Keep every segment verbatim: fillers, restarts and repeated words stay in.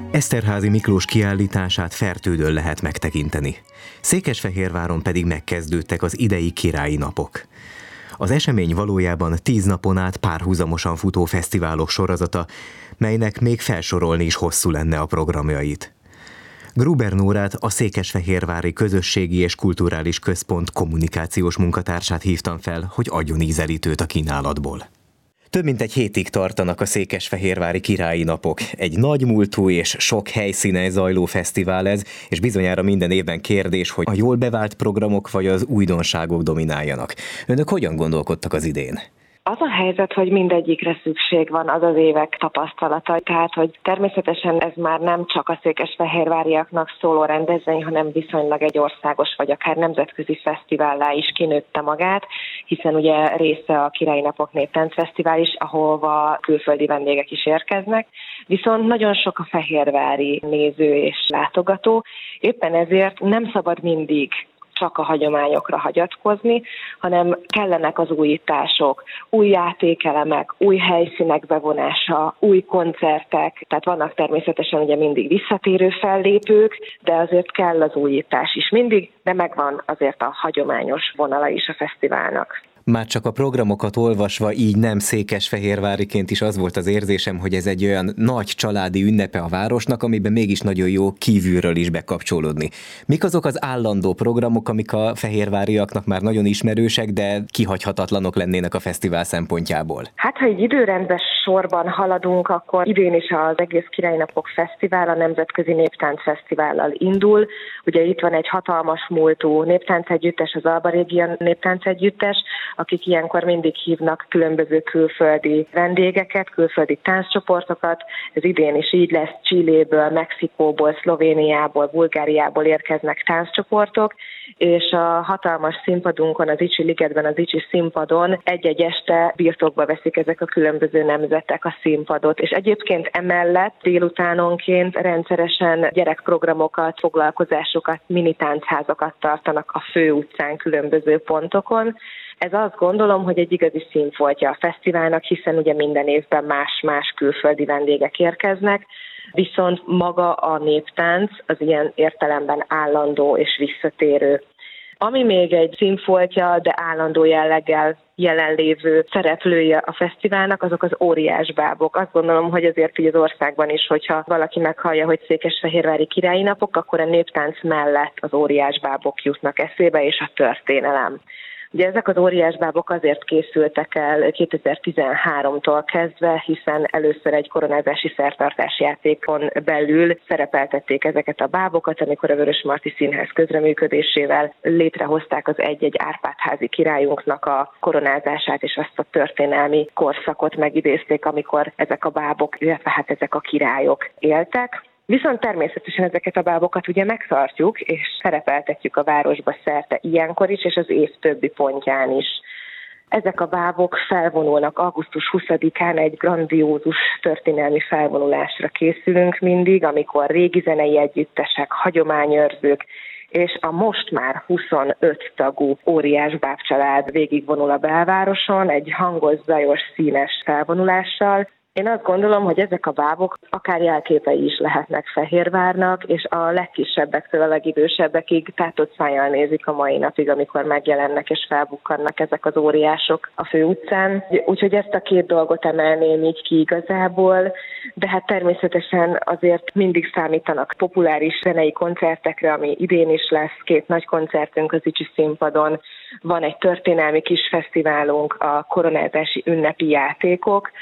Esterházy Miklós kiállítását Fertődön lehet megtekinteni. Székesfehérváron pedig megkezdődtek az idei királyi napok. Az esemény valójában tíz napon át párhuzamosan futó fesztiválok sorozata, melynek még felsorolni is hosszú lenne a programjait. Gruber Nórát, a Székesfehérvári Közösségi és Kulturális Központ kommunikációs munkatársát hívtam fel, hogy adjon ízelítőt a kínálatból. Több mint egy hétig tartanak a székesfehérvári királyi napok. Egy nagymúltú és sok helyszínen zajló fesztivál ez, és bizonyára minden évben kérdés, hogy a jól bevált programok vagy az újdonságok domináljanak. Önök hogyan gondolkodtak az idén? Az a helyzet, hogy mindegyikre szükség van, az az évek tapasztalata. Tehát, hogy természetesen ez már nem csak a székesfehérváriaknak szóló rendezvény, hanem viszonylag egy országos vagy akár nemzetközi fesztivállá is kinőtte magát, hiszen ugye része a Királyi Napok Néptáncfesztivál is, ahova külföldi vendégek is érkeznek. Viszont nagyon sok a fehérvári néző és látogató, éppen ezért nem szabad mindig csak a hagyományokra hagyatkozni, hanem kellenek az újítások, új játékelemek, új helyszínek bevonása, új koncertek, tehát vannak természetesen ugye mindig visszatérő fellépők, de azért kell az újítás is mindig, de megvan azért a hagyományos vonala is a fesztiválnak. Már csak a programokat olvasva, így nem székesfehérváriként is az volt az érzésem, hogy ez egy olyan nagy családi ünnepe a városnak, amiben mégis nagyon jó kívülről is bekapcsolódni. Mik azok az állandó programok, amik a fehérváriaknak már nagyon ismerősek, de kihagyhatatlanok lennének a fesztivál szempontjából? Hát, ha egy időrendben sorban haladunk, akkor idén is az egész Királyi Napok Fesztivál a Nemzetközi Néptáncfesztivállal indul. Ugye itt van egy hatalmas múltú néptáncegyüttes, az Alba Région Néptáncegyüttes, akik ilyenkor mindig hívnak különböző külföldi vendégeket, külföldi tánccsoportokat. Ez idén is így lesz, Chiléből, Mexikóból, Szlovéniából, Bulgáriából érkeznek tánccsoportok, és a hatalmas színpadunkon, az Icsi Ligetben, az Icsi színpadon egy-egy este birtokba veszik ezek a különböző nemzetek a színpadot. És egyébként emellett délutánonként rendszeresen gyerekprogramokat, foglalkozásokat, mini táncházakat tartanak a főutcán különböző pontokon. Ez azt gondolom, hogy egy igazi színfoltja a fesztiválnak, hiszen ugye minden évben más-más külföldi vendégek érkeznek, viszont maga a néptánc az ilyen értelemben állandó és visszatérő. Ami még egy színfoltja, de állandó jelleggel jelenlévő szereplője a fesztiválnak, azok az óriásbábok. Azt gondolom, hogy azért így az országban is, hogyha valaki meghallja, hogy székesfehérvári királyi napok, akkor a néptánc mellett az óriásbábok jutnak eszébe, és a történelem. Ugye ezek az óriásbábok azért készültek el kétezer-tizenháromtól kezdve, hiszen először egy koronázási szertartási játékon belül szerepeltették ezeket a bábokat, amikor a Vörösmarty Színház közreműködésével létrehozták az egy-egy Árpád-házi királyunknak a koronázását, és azt a történelmi korszakot megidézték, amikor ezek a bábok, illetve hát ezek a királyok éltek. Viszont természetesen ezeket a bábokat ugye megtartjuk, és szerepeltetjük a városba szerte ilyenkor is, és az év többi pontján is. Ezek a bábok felvonulnak augusztus huszadikán, egy grandiózus történelmi felvonulásra készülünk mindig, amikor régi zenei együttesek, hagyományőrzők, és a most már huszonöt tagú óriás bábcsalád végigvonul a belvároson egy hangos, zajos, színes felvonulással. Én azt gondolom, hogy ezek a bábok akár jelképei is lehetnek Fehérvárnak, és a legkisebbektől a legidősebbekig tátott szájjal nézik a mai napig, amikor megjelennek és felbukkannak ezek az óriások a főutcán. Úgyhogy ezt a két dolgot emelném így ki igazából, de hát természetesen azért mindig számítanak populáris zenei koncertekre, ami idén is lesz, két nagy koncertünk az Icsi színpadon, van egy történelmi kis fesztiválunk, a koronázási ünnepi játékok,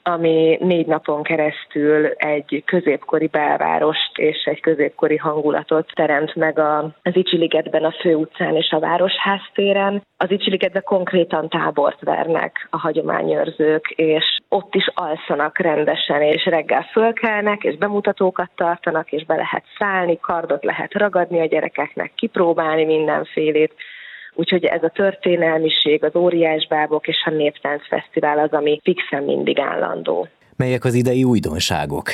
ami négy napon keresztül egy középkori belvárost és egy középkori hangulatot teremt meg az Icsi Ligetben, a főutcán és a Városház téren. Az Icsi Ligetben konkrétan tábort vernek a hagyományőrzők, és ott is alszanak rendesen, és reggel fölkelnek, és bemutatókat tartanak, és be lehet szállni, kardot lehet ragadni a gyerekeknek, kipróbálni mindenfélét. Úgyhogy ez a történelmiség, az óriásbábok és a Néptáncfesztivál az, ami fixen mindig állandó. Melyek az idei újdonságok?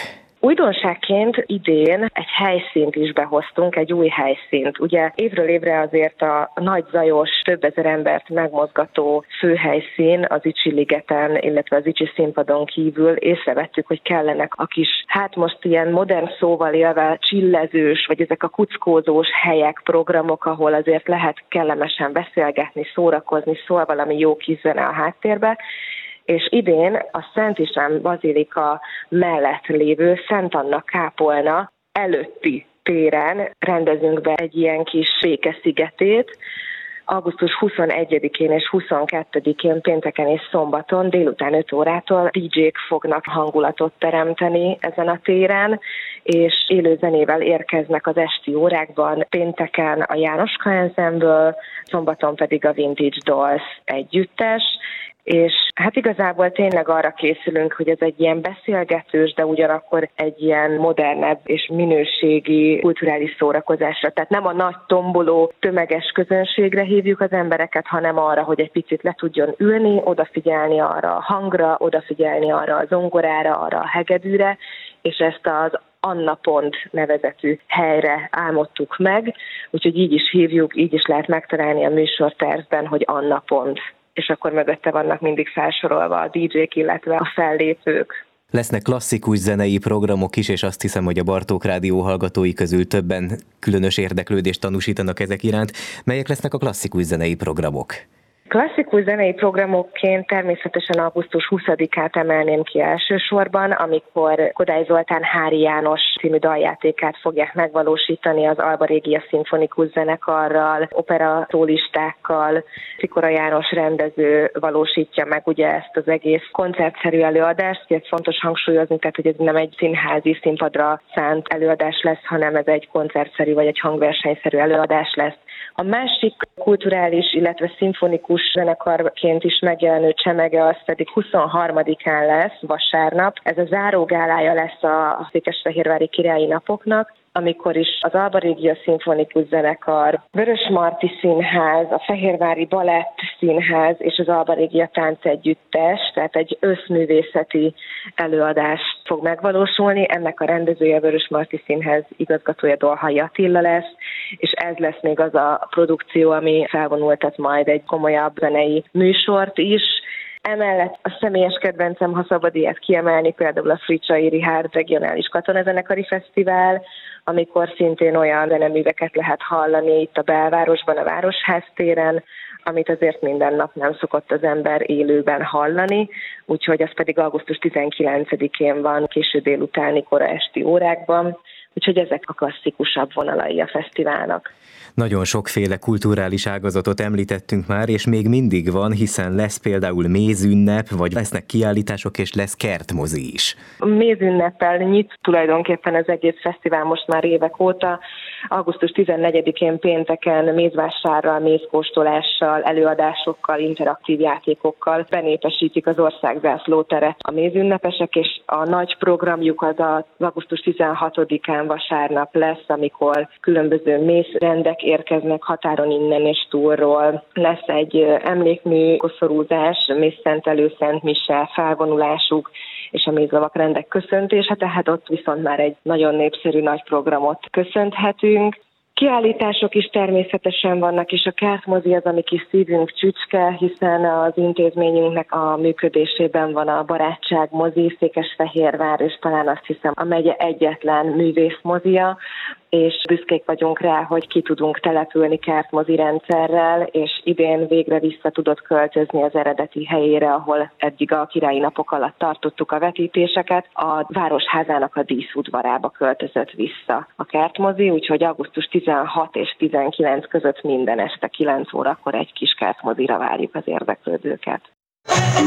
Újdonságként idén egy helyszínt is behoztunk, egy új helyszínt. Ugye évről évre azért a nagy zajos, több ezer embert megmozgató főhelyszín az Icsi ligeten, illetve az Icsi színpadon kívül észrevettük, hogy kellenek a kis, hát most ilyen modern szóval élve csillezős, vagy ezek a kuckózós helyek, programok, ahol azért lehet kellemesen beszélgetni, szórakozni, szól valami jó kis zene a háttérbe. És idén a Szent István bazilika mellett lévő Szent Anna kápolna előtti téren rendezünk be egy ilyen kis békeszigetét. augusztus huszonegyedikén és huszonkettedikén pénteken és szombaton délután öt órától dé jék fognak hangulatot teremteni ezen a téren, és élő zenével érkeznek az esti órákban, pénteken a Jánoska Ensemble, szombaton pedig a Vintage Dolls együttes, és hát igazából tényleg arra készülünk, hogy ez egy ilyen beszélgetős, de ugyanakkor egy ilyen modernebb és minőségi kulturális szórakozásra. Tehát nem a nagy tomboló tömeges közönségre hívjuk az embereket, hanem arra, hogy egy picit le tudjon ülni, odafigyelni arra a hangra, odafigyelni arra a zongorára, arra a hegedűre, és ezt az Anna Pont nevezetű helyre álmodtuk meg, úgyhogy így is hívjuk, így is lehet megtalálni a műsortervben, hogy Anna Pont. És akkor mögötte vannak mindig felsorolva a dé jék, illetve a fellépők. Lesznek klasszikus zenei programok is, és azt hiszem, hogy a Bartók Rádió hallgatói közül többen különös érdeklődést tanúsítanak ezek iránt. Melyek lesznek a klasszikus zenei programok? Klasszikus zenei programokként természetesen augusztus huszadikát emelném ki elsősorban, amikor Kodály Zoltán Hári János című daljátékát fogják megvalósítani az Alba Regia Szimfonikus Zenekarral, opera szólistákkal. Szikora János rendező valósítja meg ugye ezt az egész koncertszerű előadást. Ez fontos hangsúlyozni, tehát hogy ez nem egy színházi színpadra szánt előadás lesz, hanem ez egy koncertszerű vagy egy hangversenyszerű előadás lesz. A másik kulturális, illetve szimfonikus zenekarként is megjelenő csemege az pedig huszonharmadikán lesz, vasárnap. Ez a zárógálája lesz a Székesfehérvári Királyi Napoknak, amikor is az Alba Regia Szimfonikus Zenekar, Vörösmarty Színház, a Fehérvári Balett Színház és az Alba Regia Táncegyüttes, tehát egy összművészeti előadást fog megvalósulni. Ennek a rendezője Vörösmarty Színház igazgatója Dolhai Attila lesz, és ez lesz még az a produkció, ami felvonultat majd egy komolyabb zenei műsort is. Emellett a személyes kedvencem, ha szabad ilyet kiemelni, például a Fricsai Richárd Regionális Katonazenekari Fesztivál, amikor szintén olyan zeneműveket lehet hallani itt a belvárosban, a Városház téren, amit azért minden nap nem szokott az ember élőben hallani, úgyhogy az pedig augusztus tizenkilencedikén van, késő délutáni, kora esti órákban, úgyhogy ezek a klasszikusabb vonalai a fesztiválnak. Nagyon sokféle kulturális ágazatot említettünk már, és még mindig van, hiszen lesz például mézünnep, vagy lesznek kiállítások, és lesz kertmozi is. A mézünneppel nyit tulajdonképpen az egész fesztivál most már évek óta. augusztus tizennegyedikén pénteken mézvásárral, mézkóstolással, előadásokkal, interaktív játékokkal benépesítik az országzászlóteret a mézünnepesek, és a nagy programjuk az az augusztus tizenhatodikán vasárnap lesz, amikor különböző mézrendek érkeznek határon innen és túlról. Lesz egy emlékmű, koszorúzás, mézszentelő, Szent Mise, felvonulásuk és a mézlavak rendek köszöntése, tehát ott viszont már egy nagyon népszerű nagy programot köszönhetünk. Kiállítások is természetesen vannak, és a kertmozi az, ami kis szívünk csücske, hiszen az intézményünknek a működésében van a Barátság mozi, Székesfehérvár, és talán azt hiszem a megye egyetlen művészmozia, és büszkék vagyunk rá, hogy ki tudunk települni kertmozi rendszerrel, és idén végre vissza tudott költözni az eredeti helyére, ahol eddig a Királyi Napok alatt tartottuk a vetítéseket. A Városházának a díszudvarába költözött vissza a kertmozi, úgyhogy augusztus tizenhat és tizenkilenc között minden este kilenc órakor egy kis kertmozira várjuk az érdeklődőket.